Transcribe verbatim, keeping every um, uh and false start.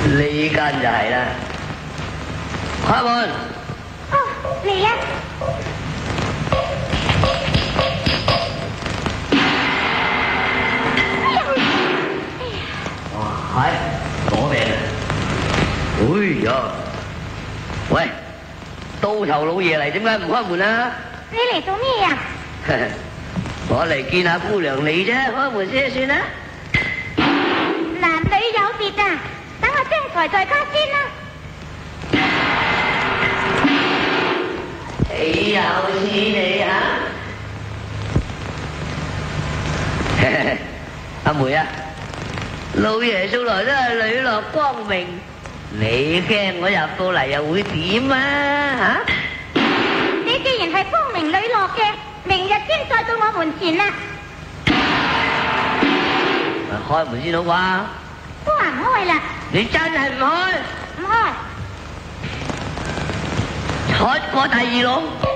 呢間就係啦，開門。 哦，嚟啊！ 哇，係攞命啊！哎呀，喂，刀頭老爺嚟，點解唔開門啊？ 你嚟做咩呀？ 我嚟見下姑娘你啫，開門先算啦。 男女有別啊，等我將才在家先啦。 豈有此理啊！阿梅啊，老爺素來都係磊落光明，你驚我入到嚟又會點啊？吓！ 你既然係光明磊落嘅，明日先再到我門前啦。 咪開門先好啩？ 關唔開啦！ 你真係唔開？ 唔開。 出過第二籠。